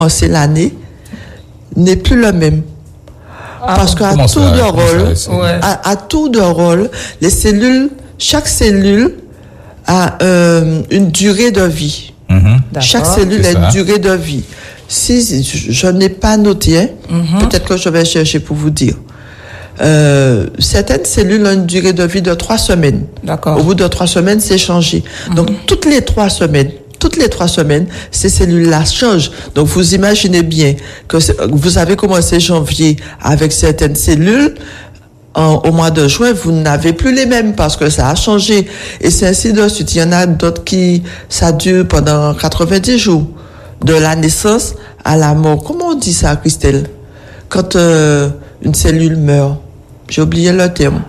commencer l'année n'est plus le même. Parce qu'à tour de rôle, à tour de rôle, les cellules, chaque cellule a une durée de vie. Chaque cellule a une durée de vie. Si je n'ai pas noté, peut-être que je vais chercher pour vous dire. Certaines cellules ont une durée de vie de 3 semaines. D'accord. Au bout de 3 semaines, c'est changé. Donc, toutes les 3 semaines, ces cellules-là changent. Donc, vous imaginez bien que vous avez commencé janvier avec certaines cellules. Au mois de juin, vous n'avez plus les mêmes parce que ça a changé. Et c'est ainsi de suite. Il y en a d'autres ça dure pendant 90 jours. De la naissance à la mort. Comment on dit ça, Christelle? Quand une cellule meurt. J'ai oublié le terme.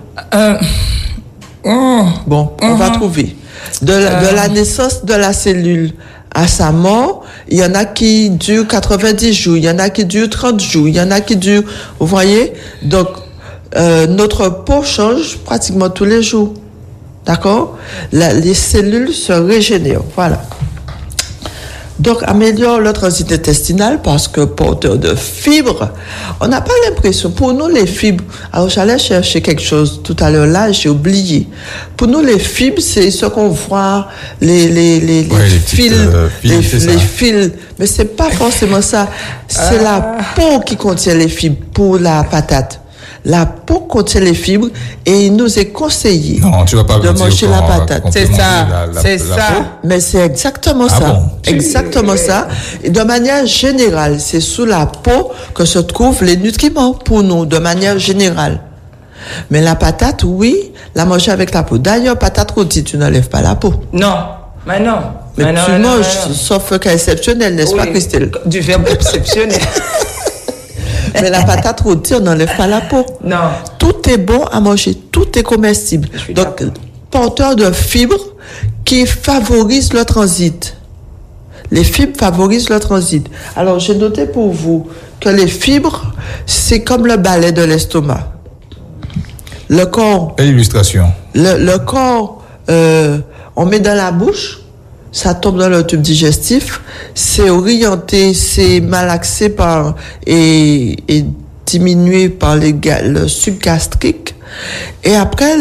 Bon, on va trouver. De la naissance de la cellule à sa mort, il y en a qui durent 90 jours, il y en a qui durent 30 jours, il y en a qui durent... Vous voyez? Donc, notre peau change pratiquement tous les jours. D'accord? Les cellules se régénèrent. Voilà. Donc, améliore le transit intestinal parce que porteur de fibres, on n'a pas l'impression. Pour nous, les fibres, alors j'allais chercher quelque chose tout à l'heure là, j'ai oublié. Pour nous, les fibres, c'est ce qu'on voit, les fils, les fils. Mais c'est pas forcément ça. C'est la peau qui contient les fibres pour la patate. La peau contient les fibres et il nous est conseillé de manger la patate. C'est ça, c'est ça. Mais c'est exactement ça. Bon? Exactement ça. Et de manière générale, c'est sous la peau que se trouvent les nutriments pour nous, de manière générale. Mais la patate, oui, la manger avec la peau. D'ailleurs, patate rôtie, tu n'enlèves pas la peau. Non, mais non. Mais tu manges, sauf cas exceptionnel, n'est-ce pas, Christelle? Du verbe exceptionnel. Mais la patate rôtie, on n'enlève pas la peau. Non. Tout est bon à manger, tout est comestible. Donc, porteur de fibres qui favorisent le transit. Les fibres favorisent le transit. Alors, j'ai noté pour vous que les fibres, c'est comme le balai de l'estomac. Le corps... Quelle illustration? Le corps, on met dans la bouche, ça tombe dans le tube digestif, c'est orienté, c'est malaxé et diminué par le suc gastrique. Et après,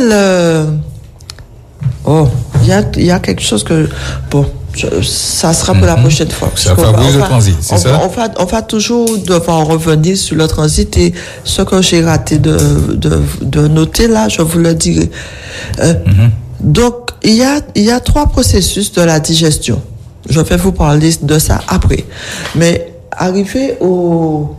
il y a quelque chose que, bon, ça sera pour la prochaine fois. Ça favorise le transit, c'est ça? On va toujours devoir revenir sur le transit et ce que j'ai raté de noter là, je vous le dirai. Donc, il y a 3 processus de la digestion. Je vais vous parler de ça après. Mais arrivé au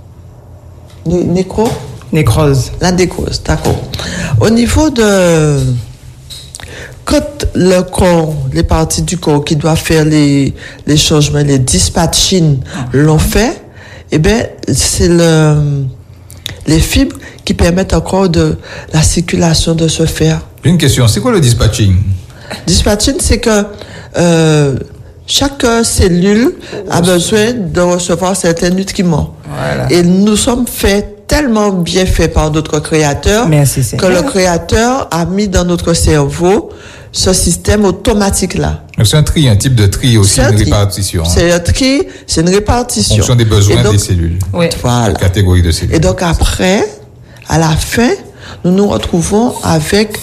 nécrose. La nécrose, d'accord. Au niveau de... Quand le corps, les parties du corps qui doivent faire les changements, les dispatching l'ont fait, eh bien, c'est les fibres qui permettent encore de la circulation de se faire. Une question, c'est quoi le dispatching? Dispatching, c'est que chaque cellule a besoin de recevoir certains nutriments. Voilà. Et nous sommes tellement bien faits par notre créateur que le créateur a mis dans notre cerveau ce système automatique-là. C'est un type de tri aussi, une répartition. C'est un tri, c'est une répartition. En fonction des besoins des cellules. Oui. Voilà. Catégorie de cellules. Et donc après, à la fin, nous nous retrouvons avec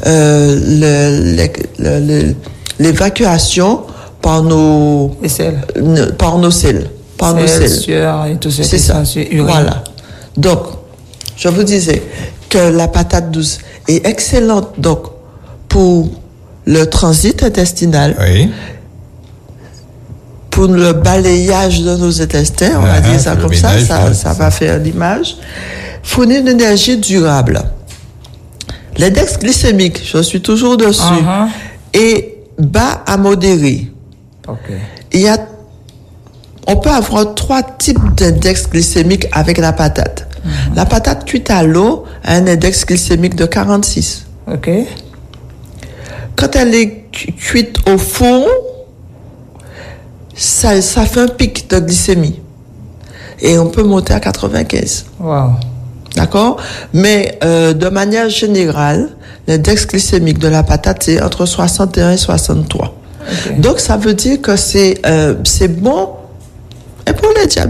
l'évacuation par nos selles. Par nos selles. Sueur et tout ça. C'est ça. Voilà. Donc, je vous disais que la patate douce est excellente donc pour le transit intestinal, pour le balayage de nos intestins, on va dire ça comme ça, ça va faire l'image. Fournir une énergie durable. L'index glycémique, je suis toujours dessus, est bas à modéré. On peut avoir 3 types d'index glycémique avec la patate. La patate cuite à l'eau a un index glycémique de 46. Quand elle est cuite au four, ça fait un pic de glycémie. Et on peut monter à 95. Wow. D'accord? Mais de manière générale, l'index glycémique de la patate, c'est entre 61 et 63. Donc, ça veut dire que c'est bon et pour les diabètes.